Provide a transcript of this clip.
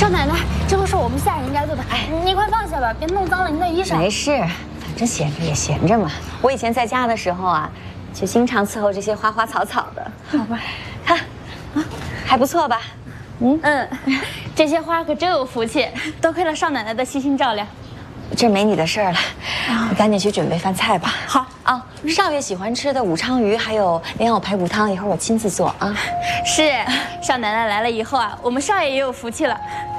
少奶奶，这都是我们下人应该做的。哎，您快放下吧，别弄脏了您的衣裳。 没事，反正闲着也闲着嘛。我以前在家的时候啊，就经常伺候这些花花草草的。 好吧， 看，啊，还不错吧？ 这些花可真有福气，多亏了少奶奶的悉心照料。 这没你的事儿了，你赶紧去准备饭菜吧。 好啊，少爷喜欢吃的武昌鱼还有莲藕排骨汤，一会儿我亲自做啊。 是，少奶奶来了以后啊，我们少爷也有福气了。